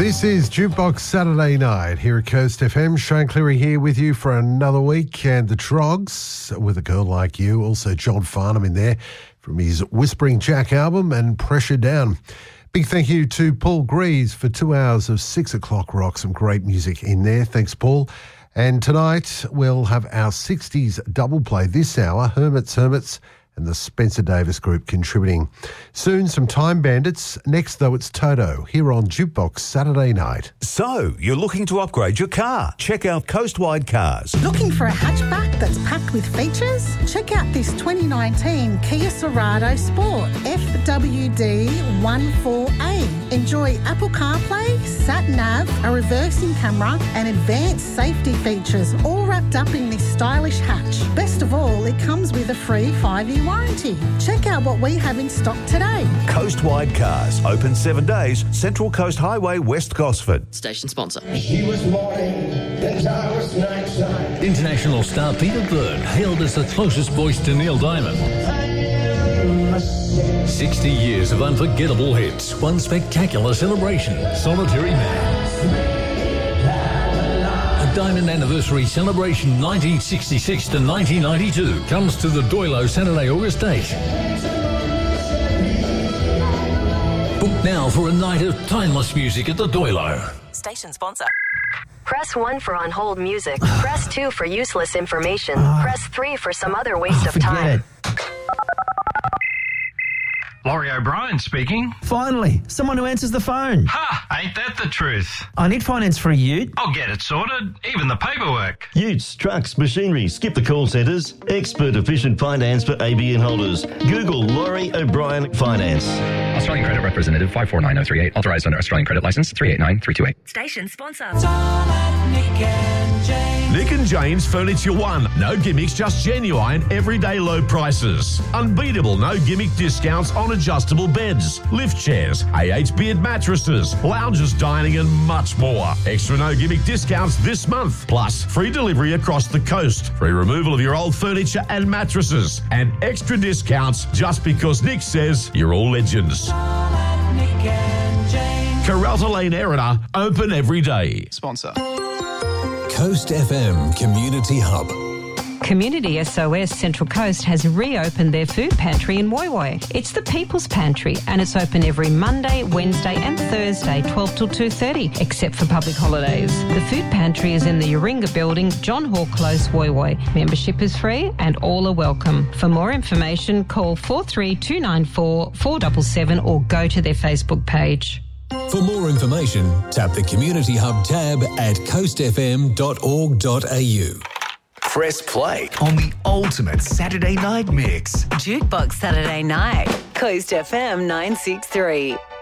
This is Jukebox Saturday Night here at Coast FM. Shane Cleary here with you for another week, and the Trogs with A Girl Like You. Also John Farnham in there from his Whispering Jack album and Pressure Down. Big thank you to Paul Greaves for 2 hours of 6 o'clock rock. Some great music in there. Thanks, Paul. And tonight we'll have our 60s double play this hour, Hermits, and the Spencer Davis Group contributing. Soon, some Time Bandits. Next, though, it's Toto here on Jukebox Saturday Night. So, you're looking to upgrade your car? Check out Coastwide Cars. Looking for a hatchback that's packed with features? Check out this 2019 Kia Sorado Sport FWD-14A. Enjoy Apple CarPlay, sat-nav, a reversing camera and advanced safety features all wrapped up in this stylish hatch. Best of all, it comes with a free 5-year warranty. Check out what we have in stock today. Coastwide Cars, open 7 days, Central Coast Highway, West Gosford. Station sponsor. He was morning, and I was nighttime. International star Peter Byrne hailed as the closest voice to Neil Diamond. 60 years of unforgettable hits, one spectacular celebration, Solitary Man. A Diamond Anniversary Celebration 1966 to 1992 comes to the Doilo Saturday, August 8. Book now for a night of timeless music at the Doilo. Station sponsor. Press 1 for on-hold music. Press 2 for useless information. Press 3 for some other waste of time. Laurie O'Brien speaking. Finally, someone who answers the phone. Ha! Ain't that the truth? I need finance for a ute. I'll get it sorted, even the paperwork. Utes, trucks, machinery, skip the call centres. Expert efficient finance for ABN holders. Google Laurie O'Brien Finance. Australian Credit Representative 549038. Authorised under Australian Credit Licence 389328. Station sponsor. Nick and Jane's Furniture One. No gimmicks, just genuine, everyday low prices. Unbeatable, no gimmick discounts on adjustable beds, lift chairs, AH Beard mattresses, lounges, dining and much more. Extra no gimmick discounts this month. Plus, free delivery across the coast. Free removal of your old furniture and mattresses. And extra discounts just because Nick says you're all legends. Carralta Lane, Erina, open every day. Sponsor. Coast FM Community Hub. Community SOS Central Coast has reopened their food pantry in Woy Woy. It's the People's Pantry and it's open every Monday, Wednesday and Thursday 12 till 2:30 except for public holidays. The food pantry is in the Yoringa building, John Hall Close, Woy Woy. Membership is free and all are welcome. For more information, call 43294 477 or go to their Facebook page. For more information, tap the Community Hub tab at coastfm.org.au. Press play on the ultimate Saturday night mix. Jukebox Saturday Night. Coast FM 963.